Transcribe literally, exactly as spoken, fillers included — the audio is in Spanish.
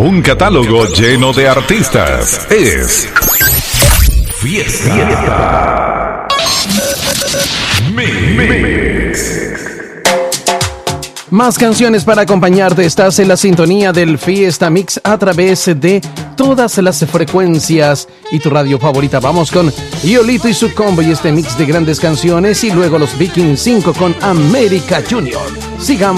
Un catálogo lleno de artistas. Es Fiesta Mix. Más canciones para acompañarte. Estás en la sintonía del Fiesta Mix a través de todas las frecuencias y tu radio favorita. Vamos con Yolito y su combo y este mix de grandes canciones, y luego los Vikings cinco con América Junior. Sigamos.